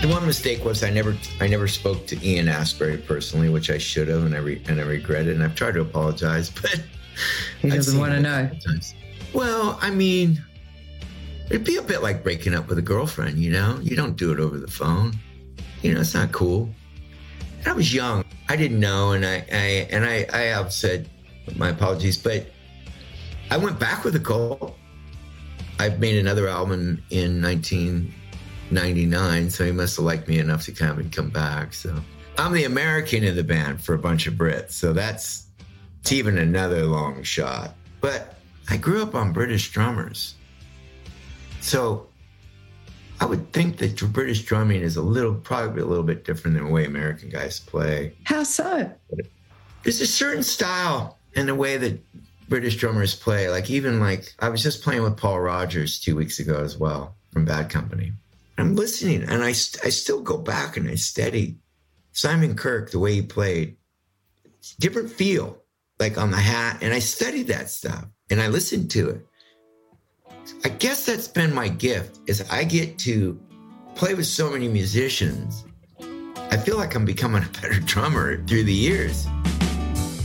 The one mistake was I never spoke to Ian Astbury personally, which I should have, and I regret it. And I've tried to apologize, but he doesn't want to know. Well, I mean, it'd be a bit like breaking up with a girlfriend, you know? You don't do it over the phone. You know, it's not cool. And I was young. I didn't know, and I have said my apologies, but I went back with the Cult. I've made another album in 1999, so he must have liked me enough to come and come back. So I'm the American in the band for a bunch of Brits, so it's even another long shot. But I grew up on British drummers, so I would think that British drumming is probably a little bit different than the way American guys play. How so? There's a certain style in the way that British drummers play. I was just playing with Paul Rogers 2 weeks ago as well from Bad Company. I'm listening, and I still go back and I study Simon Kirke, the way he played. Different feel, like on the hat, and I studied that stuff, and I listened to it. I guess that's been my gift, is I get to play with so many musicians. I feel like I'm becoming a better drummer through the years.